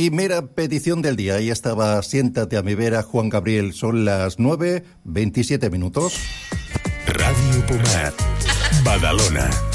Primera petición del día. Ahí estaba Siéntate a mi vera, Juan Gabriel. Son las 9:27. Radio Pomar, Badalona.